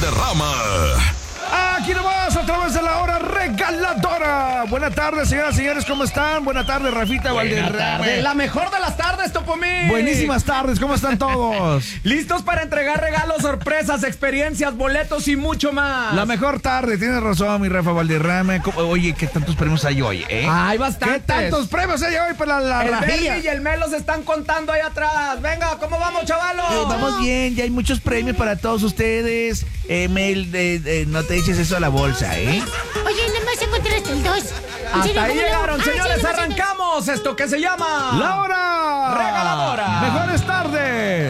Valderrama. Aquí nomás, a través de la hora regaladora. Buenas tardes, señoras y señores, ¿cómo están? Buenas tardes, Rafita Valderrama. La mejor de las tardes, Topomix. Buenísimas tardes, ¿cómo están todos? Listos para entregar regalos, sorpresas, experiencias, boletos y mucho más. La mejor tarde, tienes razón, mi Rafa Valderrama. Oye, ¿qué tantos premios hay hoy, Hay bastantes. ¿Qué tantos premios hay hoy para la El rajilla? Berry y el Melo se están contando ahí atrás. Venga, ¿cómo vamos, chavalos? Vamos bien, ya hay muchos premios para todos ustedes. Mel, no te eches eso a la bolsa, ¿eh? Oye, nada más encontraste el 2. Hasta ahí llegaron, señores, arrancamos esto que se llama... ¡La hora regaladora! ¡Mejores tardes!